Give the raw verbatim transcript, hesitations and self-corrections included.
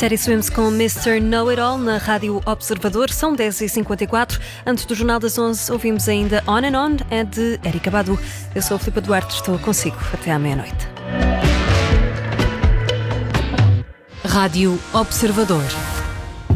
Teddy Swims com mister Know-It-All na Rádio Observador. São dez e cinquenta e quatro. Antes do Jornal das onze, ouvimos ainda On and On, é de Erika Badu. Eu sou a Filipa Duarte, estou consigo até à meia-noite. Rádio Observador.